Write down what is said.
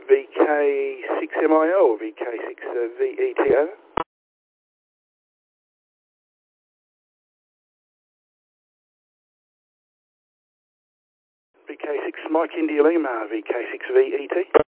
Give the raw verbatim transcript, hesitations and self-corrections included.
V K six M I L or V K six uh, V E T, over. V K six Mike India Lima, V K six V E T.